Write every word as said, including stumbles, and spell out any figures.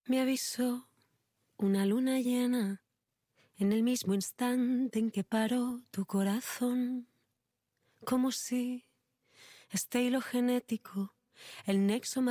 Me avisó una luna llena en el mismo instante en que paró tu corazón, como si este hilo genético, el nexo más